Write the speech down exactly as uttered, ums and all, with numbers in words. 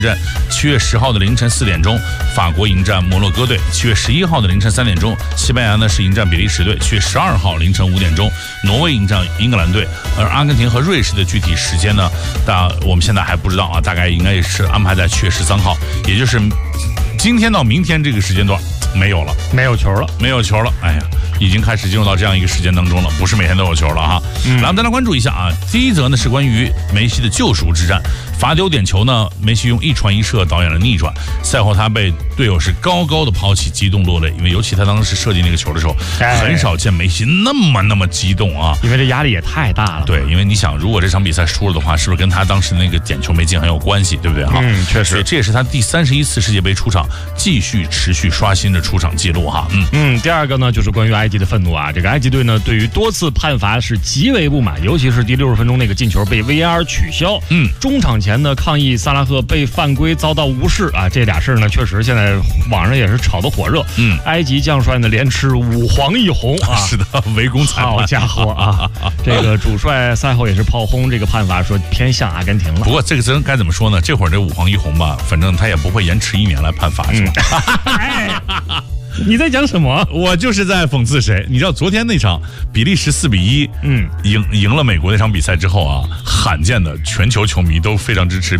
战七月十号的凌晨四点钟，法国迎战摩洛哥队；七月十一号的凌晨三点钟，西班牙呢是迎战比利时队；七月十二号凌晨五点钟，挪威迎战英格兰队。而阿根廷和瑞士的具体时间呢，大我们现在还不知道啊，大概应该也是安排在七月十三号，也就是今天到明天这个时间段没有了， 没有球了， 没有球了。哎呀，已经开始进入到这样一个时间当中了，不是每天都有球了哈。嗯、来，我们再来关注一下啊。第一则呢是关于梅西的救赎之战，罚丢点球呢，梅西用一传一射导演了逆转。赛后他被队友是高高的抛起，激动落泪，因为尤其他当时射进那个球的时候，哎、很少见梅西那么那么激动啊， 因为这压力也太大了。 对，因为你想，如果这场比赛输了的话，是不是跟他当时那个点球没进很有关系，对不对哈？ 嗯，确实。 所以这也是他第三十一次世界杯出场，继续持续刷新着出场记录哈。嗯嗯，第二个呢就是关于埃及的愤怒啊，这个埃及队呢对于多次判罚是极为不满，尤其是第六十分钟那个进球被 V R 取消。嗯，中场前呢抗议萨拉赫被犯规遭到无视啊，这俩事儿呢确实现在网上也是炒得火热。嗯，埃及将帅呢连吃五黄一红啊， 是的，围攻裁判。 好家伙啊！这个主帅赛后也是炮轰这个判罚，说偏向阿根廷了。 不过这个真该怎么说呢？这会儿这五黄一红吧，反正他也不会延迟一年来判罚，是吧？ 嗯你在讲什么？ 我就是在讽刺谁？你知道昨天那场比利时四比一，嗯，赢赢了美国那场比赛之后啊，罕见的全球球迷都非常支持